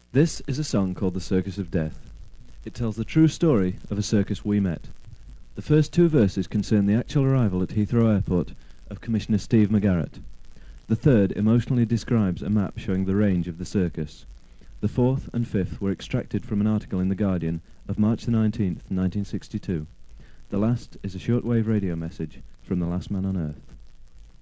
This is a song called The Circus of Death. It tells the true story of a circus we met. The first two verses concern the actual arrival at Heathrow Airport of Commissioner Steve McGarrett. The third emotionally describes a map showing the range of the circus. The fourth and fifth were extracted from an article in The Guardian of March the 19th, 1962. The last is a shortwave radio message from the last man on Earth.